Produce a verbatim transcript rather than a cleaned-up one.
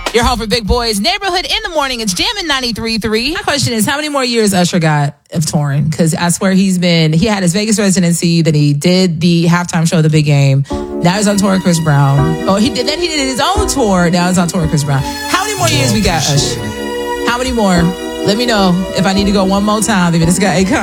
Your home for big boys. Neighborhood in the morning. It's Jammin' ninety-three point three. My question is, how many more years Usher got of touring? Because I swear he's been, he had his Vegas residency, then he did the halftime show, The Big Game. Now he's on tour with Chris Brown. Oh, he did, then he did his own tour. Now he's on tour with Chris Brown. How many more years we got, Usher? How many more? Let me know if I need to go one more time. Even this guy,